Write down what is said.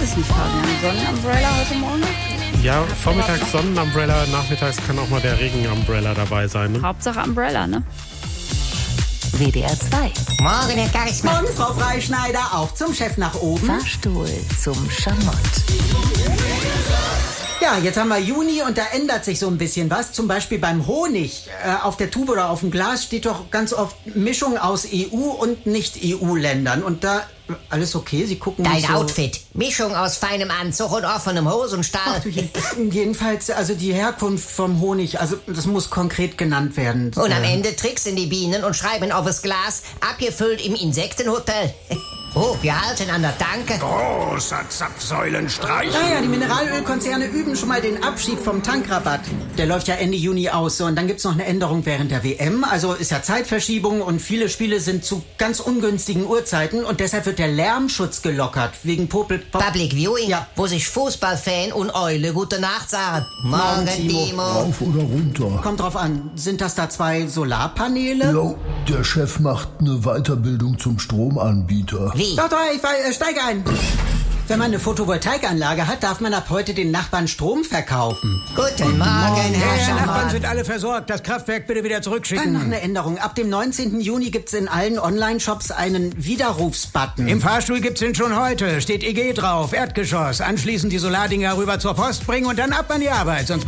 es nicht, Fabian? Sonnenumbrella heute Morgen? Ja, vormittags Sonnenumbrella, nachmittags kann auch mal der Regenumbrella dabei sein. Ne? Hauptsache Umbrella, ne? WDR 2. Morgen, Herr Geismann. Und Frau Freischneider, auch zum Chef nach oben. Fahrstuhl zum Schamott. Ja, jetzt haben wir Juni und da ändert sich so ein bisschen was. Zum Beispiel beim Honig. Auf der Tube oder auf dem Glas steht doch ganz oft Mischung aus EU und Nicht-EU-Ländern. Und da, alles okay? Sie gucken Dein mich so... Outfit. Mischung aus feinem Anzug und offenem Hosenstall. Ach, du, jedenfalls, also die Herkunft vom Honig, also das muss konkret genannt werden. Und am Ende tricksen die Bienen und schreiben auf das Glas, abgefüllt im Insektenhotel. Oh, wir halten an der Tanke. Großer Zapfsäulenstreich. Naja, die Mineralölkonzerne üben schon mal den Abschied vom Tankrabatt. Der läuft ja Ende Juni aus. So, und dann gibt's noch eine Änderung während der WM. Also ist ja Zeitverschiebung und viele Spiele sind zu ganz ungünstigen Uhrzeiten. Und deshalb wird der Lärmschutz gelockert. Wegen Public Viewing, Ja. wo sich Fußballfan und Eule gute Nacht sagen. Morgen, Timo. Timo. Rauf oder runter? Kommt drauf an. Sind das da 2 Solarpaneele? Jo, der Chef macht eine Weiterbildung zum Stromanbieter. Wie? Doch, ich steige ein. Wenn man eine Photovoltaikanlage hat, darf man ab heute den Nachbarn Strom verkaufen. Guten Morgen, Herr Nachbarn Schamott. sind alle versorgt. Das Kraftwerk bitte wieder zurückschicken. Noch eine Änderung. Ab dem 19. Juni gibt's in allen Online-Shops einen Widerrufsbutton. Im Fahrstuhl gibt's den schon heute. Steht EG drauf, Erdgeschoss. Anschließend die Solardinger rüber zur Post bringen und dann ab an die Arbeit. Sonst